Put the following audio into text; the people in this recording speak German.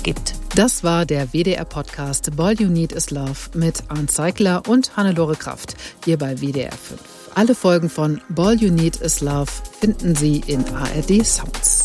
gibt. Das war der WDR-Podcast All You Need Is Love mit Arndt Zeigler und Hannelore Kraft hier bei WDR 5. Alle Folgen von All You Need Is Love finden Sie in ARD Sounds.